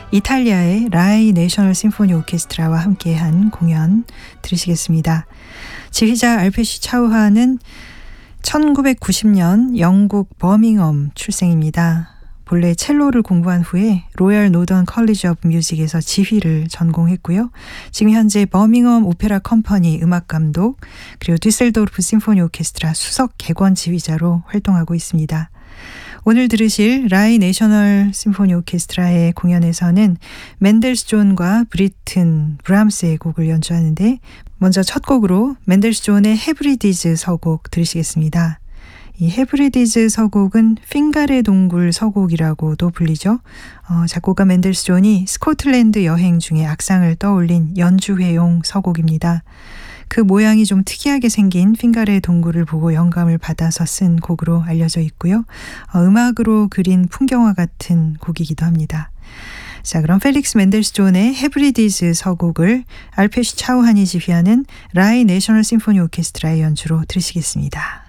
이탈리아의 라이 내셔널 심포니 오케스트라와 함께한 공연 들으시겠습니다. 지휘자 알페시 차우하는 1990년 영국 버밍엄 출생입니다. 본래 첼로를 공부한 후에 로열 노던 컬리지 오브 뮤직에서 지휘를 전공했고요. 지금 현재 버밍엄 오페라 컴퍼니 음악 감독 그리고 düsseldorf 심포니 오케스트라 수석 객원 지휘자로 활동하고 있습니다. 오늘 들으실 라이 내셔널 심포니 오케스트라의 공연에서는 멘델스존과 브리튼 브람스의 곡을 연주하는데 먼저 첫 곡으로 멘델스존의 헤브리디즈 서곡 들으시겠습니다. 이 헤브리디즈 서곡은 핑가레 동굴 서곡이라고도 불리죠. 작곡가 멘델스존이 스코틀랜드 여행 중에 악상을 떠올린 연주회용 서곡입니다. 그 모양이 좀 특이하게 생긴 핑가레 동굴을 보고 영감을 받아서 쓴 곡으로 알려져 있고요. 음악으로 그린 풍경화 같은 곡이기도 합니다. 자, 그럼 펠릭스 멘델스존의 헤브리디즈 서곡을 알페시 차우한이 지휘하는 라이 내셔널 심포니 오케스트라의 연주로 들으시겠습니다.